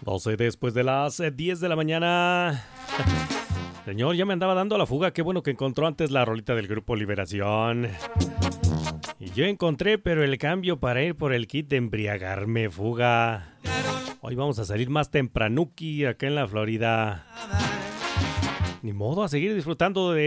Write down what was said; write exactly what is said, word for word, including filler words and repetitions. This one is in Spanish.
doce después de las eh, diez de la mañana. Señor, ya me andaba dando la fuga. Qué bueno que encontró antes la rolita del Grupo Liberación. Y yo encontré, pero el cambio para ir por el kit de embriagarme, fuga. Hoy vamos a salir más tempranuki acá en la Florida. Ni modo, a seguir disfrutando de